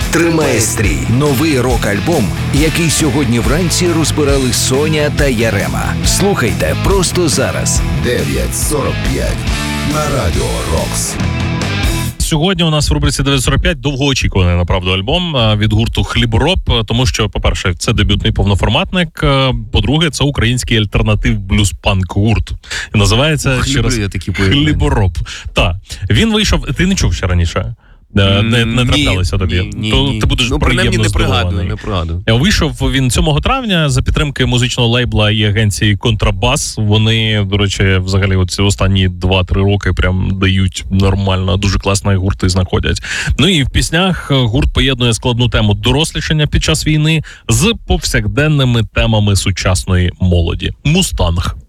Тримає стрій. Новий рок-альбом, який сьогодні вранці розбирали Соня та Ярема. Слухайте просто зараз. 9:45 на Радіо Рокс. Сьогодні у нас в рубриці 945 довгоочікуваний, направду, альбом від гурту «Хлібороб», тому що, по-перше, це дебютний повноформатник, по-друге, це український альтернатив блюз-панк гурт. І називається ще раз «Хлібороб». Так, він вийшов, ти не чув ще раніше? Не траплялися тобі. Ні. Ти будеш приємно здивований. Не пригадую. Вийшов він 7 травня за підтримки музичного лейбла і агенції «Контрабас». Вони, до речі, взагалі оці останні 2-3 роки прям дають нормально, дуже класні гурти знаходять. Ну і в піснях гурт поєднує складну тему дорослішання під час війни з повсякденними темами сучасної молоді. «Мустанг».